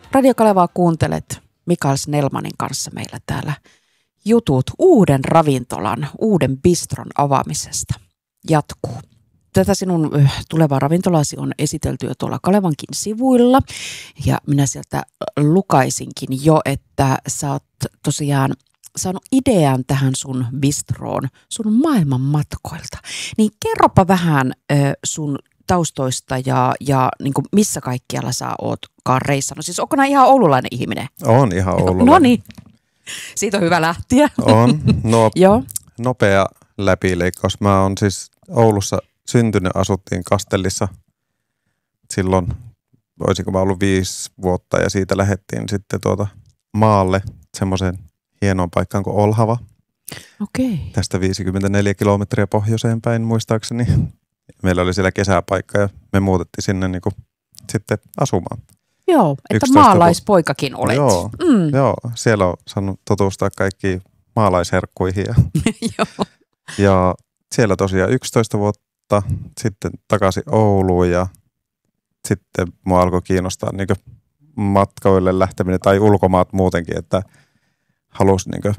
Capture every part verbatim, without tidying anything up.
Radio Kalevaa kuuntelet Mikael Snellmanin kanssa meillä täällä jutut uuden ravintolan, uuden bistron avaamisesta jatkuu. Tätä sinun tulevaa ravintolasi on esitelty jo tuolla Kalevankin sivuilla ja minä sieltä lukaisinkin jo, että sä oot tosiaan saanut idean tähän sun bistroon sun maailman matkoilta. Niin kerropa vähän ö, sun taustoista ja, ja niin kuin missä kaikkialla sä ootkaan reissannut. Siis onko nää ihan oululainen ihminen? On ihan oululainen. No niin, siitä on hyvä lähteä. On. No, Joo. Nopea läpileikkaus. Mä oon siis Oulussa syntynyt, asuttiin Kastellissa silloin, olisiko mä ollut viisi vuotta ja siitä lähdettiin sitten tuota maalle semmoiseen hienoon paikkaan kuin Olhava. Okei. Tästä viisikymmentäneljä kilometriä pohjoiseen päin muistaakseni. Meillä oli siellä kesäpaikka ja me muutettiin sinne niin kuin sitten asumaan. Joo, että maalaispoikakin olet. Joo, mm. joo, siellä on saanut tutustua kaikkiin maalaisherkkuihin. Ja, Joo. ja siellä tosiaan yksitoista vuotta sitten takaisin Ouluun ja sitten mua alkoi kiinnostaa niin kuin matkoille lähteminen tai ulkomaat muutenkin, että halusi niin kuin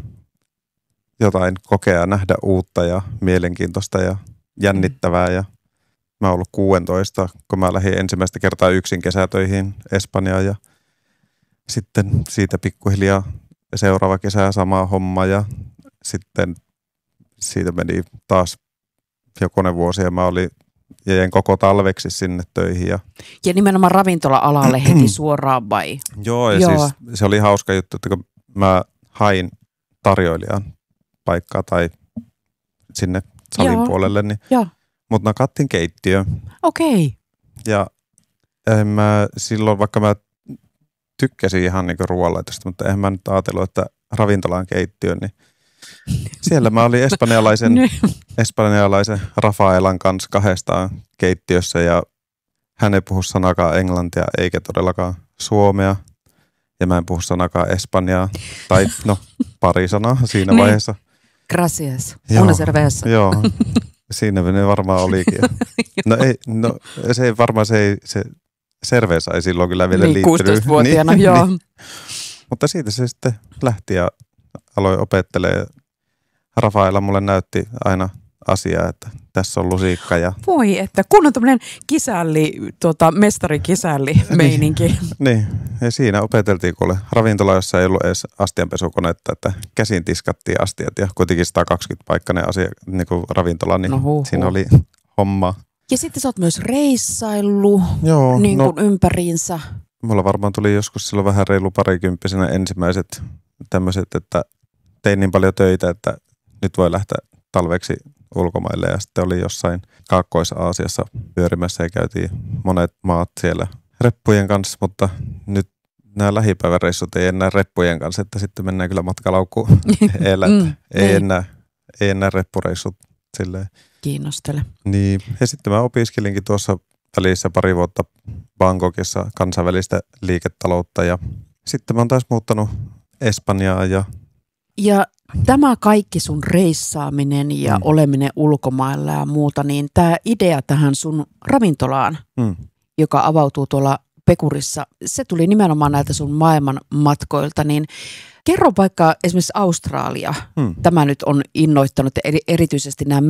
jotain kokea ja nähdä uutta ja mielenkiintoista ja jännittävää. Ja mä oon ollut kuusitoista, kun mä lähdin ensimmäistä kertaa yksin kesätöihin Espanjaan ja sitten siitä pikkuhiljaa seuraava kesä sama homma ja sitten siitä meni taas jokunen vuosi ja mä olin ja jäin koko talveksi sinne töihin. Ja, ja nimenomaan ravintola-alalle heti suoraan vai? Joo, ja Joo. siis se oli hauska juttu, että kun mä hain tarjoilijan paikkaa tai sinne salin Joo. puolelle, niin Joo. mut nakattiin keittiö. Okei. Okay. Ja en mä silloin, vaikka mä tykkäsin ihan niinku ruoanlaitosta, mutta eihän mä nyt ajatellut, että ravintolaan keittiön, niin siellä mä olin espanjalaisen, espanjalaisen Rafaelan kanssa kahdestaan keittiössä ja hän ei puhu sanakaan englantia eikä todellakaan suomea ja mä en puhu sanakaan espanjaa tai no pari sanaa siinä niin. vaiheessa. Gracias. Una cerveza. Joo, siinä ne varmaan olikin. No ei, no se ei varmaan se ei, se cerveza ei silloin kyllä vielä niin, liittynyt. kuusitoistavuotiaana, niin, joo. Niin. Mutta siitä se sitten lähti ja aloin opettelemaan. Rafaela mulle näytti aina asiaa, että tässä on lusikka. Ja voi, että kun on tämmöinen kisälli, tuota, mestarikisälli meininki. niin, niin, ja siinä opeteltiin kuule ravintola, jossa ei ollut edes astianpesukonetta, että käsin tiskattiin astiat ja kuitenkin sata kaksikymmentä paikkainen asia, niin kuin ravintola, niin no, siinä oli homma. Ja sitten sä oot myös reissaillut Joo, niin kuin no, ympäriinsä. Mulla varmaan tuli joskus silloin vähän reilu parikymppisenä ensimmäiset tämmöiset, että tein niin paljon töitä, että nyt voi lähteä talveksi ulkomaille ja sitten oli jossain Kaakkois-Aasiassa pyörimässä ja käytiin monet maat siellä reppujen kanssa, mutta nyt nämä lähipäiväreissut ei enää reppujen kanssa, että sitten mennään kyllä matkalaukkuun elää. mm, ei, enää, ei enää reppureissut silleen. Kiinnostele. Niin, ja sitten mä opiskelinkin tuossa välissä pari vuotta Bangkokissa kansainvälistä liiketaloutta ja sitten mä oon taas muuttanut Espanjaan ja Ja tämä kaikki sun reissaaminen ja mm. oleminen ulkomailla ja muuta, niin tämä idea tähän sun ravintolaan, mm. joka avautuu tuolla Pekurissa, se tuli nimenomaan näiltä sun maailman matkoilta, niin kerro vaikka esimerkiksi Australia. Mm. Tämä nyt on innoittanut erityisesti nämä